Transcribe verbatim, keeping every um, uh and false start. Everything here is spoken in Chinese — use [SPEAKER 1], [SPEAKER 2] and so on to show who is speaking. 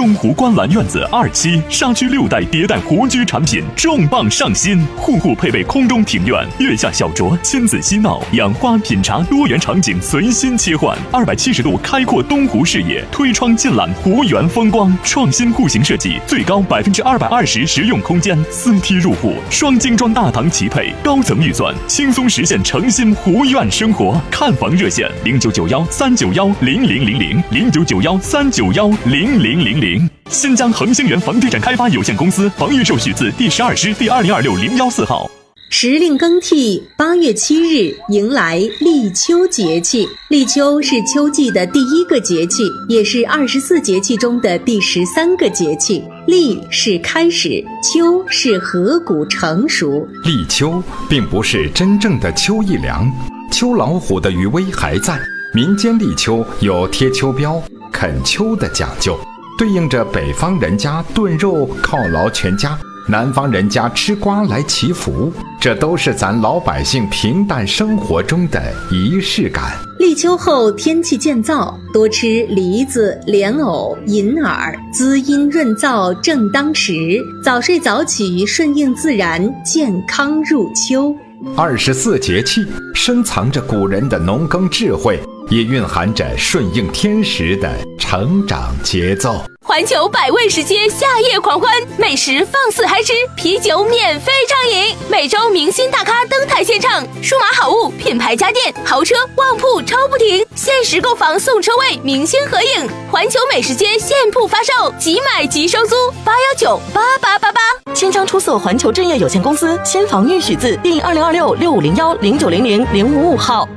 [SPEAKER 1] 东湖观澜院子二期沙区六代迭代湖居产品重磅上新，户户配备空中庭院，月下小酌，亲子嬉闹，养花品茶，多元场景随心切换，二百七十度开阔东湖视野，推窗尽览湖园风光，创新户型设计，最高百分之二百二十实用空间，四梯入户，双精装大堂齐配，高层预算，轻松实现诚心湖苑生活。看房热线零九九幺三九幺零零零零零九九幺三九幺零零零零。新疆恒星源房地产开发有限公司房预授许字第十二师第二零二六零幺四号。
[SPEAKER 2] 时令更替，八月七日迎来立秋节气。立秋是秋季的第一个节气，也是二十四节气中的第十三个节气。立是开始，秋是禾谷成熟。
[SPEAKER 3] 立秋并不是真正的秋意凉，秋老虎的余威还在。民间立秋有贴秋膘、啃秋的讲究，对应着北方人家炖肉犒劳全家，南方人家吃瓜来祈福，这都是咱老百姓平淡生活中的仪式感。
[SPEAKER 2] 立秋后天气渐燥，多吃梨子、莲藕、银耳，滋阴润燥正当时。早睡早起，顺应自然，健康入秋。
[SPEAKER 3] 二十四节气深藏着古人的农耕智慧，也蕴含着顺应天时的成长节奏。
[SPEAKER 4] 环球百味食街夏夜狂欢，美食放肆嗨吃，啤酒免费畅饮，每周明星大咖登台献唱，数码好物、品牌家电、豪车、旺铺超不停，限时购房送车位，明星合影。环球美食街现铺发售，即买即收租，八幺九八八八八。
[SPEAKER 5] 新疆出色环球置业有限公司新房预许字第二零二六六五零幺零九零零零五五号。